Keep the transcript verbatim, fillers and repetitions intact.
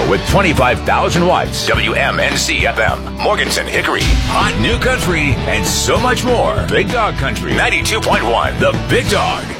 radio with twenty-five thousand watts. W M N C F M. Morganton, Hickory. Hot new country and so much more. Big Dog Country. ninety-two point one. The Big Dog.